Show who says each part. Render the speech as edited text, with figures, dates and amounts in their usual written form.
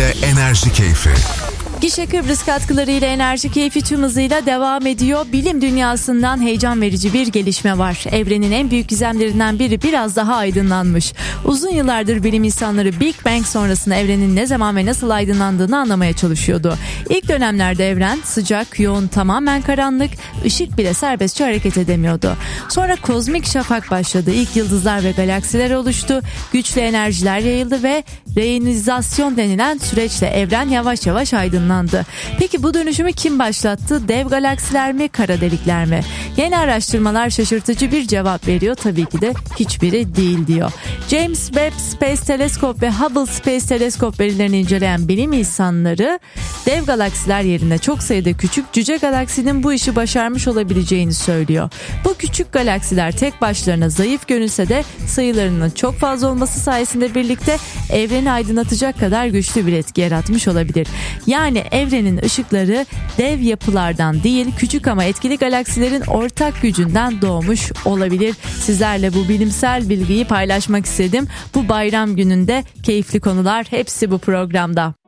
Speaker 1: ile Enerji Keyfi.
Speaker 2: Gişe Kıbrıs katkılarıyla Enerji Keyfi tüm hızıyla devam ediyor. Bilim dünyasından heyecan verici bir gelişme var. Evrenin en büyük gizemlerinden biri biraz daha aydınlanmış. Uzun yıllardır bilim insanları Big Bang sonrasında evrenin ne zaman ve nasıl aydınlandığını anlamaya çalışıyordu. İlk dönemlerde evren sıcak, yoğun, tamamen karanlık, ışık bile serbestçe hareket edemiyordu. Sonra kozmik şafak başladı. İlk yıldızlar ve galaksiler oluştu. Güçlü enerjiler yayıldı ve reionizasyon denilen süreçle evren yavaş yavaş aydınlandı. Peki bu dönüşümü kim başlattı? Dev galaksiler mi, kara delikler mi? Yeni araştırmalar şaşırtıcı bir cevap veriyor. Tabii ki de hiçbiri değil diyor. James Webb Space Telescope ve Hubble Space Telescope verilerini inceleyen bilim insanları dev galaksiler yerine çok sayıda küçük cüce galaksinin bu işi başarmış olabileceğini söylüyor. Bu küçük galaksiler tek başlarına zayıf görünse de sayılarının çok fazla olması sayesinde birlikte evreni aydınlatacak kadar güçlü bir etki yaratmış olabilir. Yani evrenin ışıkları dev yapılardan değil, küçük ama etkili galaksilerin ortak gücünden doğmuş olabilir. Sizlerle bu bilimsel bilgiyi paylaşmak istedim. Bu bayram gününde keyifli konular hepsi bu programda.